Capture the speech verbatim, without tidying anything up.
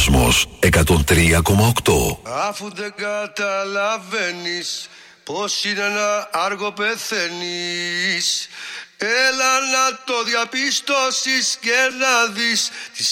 Κόσμος εκατόν τρία κόμμα οκτώ. Αφού δεν καταλαβαίνεις πως είναι ένα άργο πεθαίνεις, έλα να το διαπιστώσεις και να δεις τις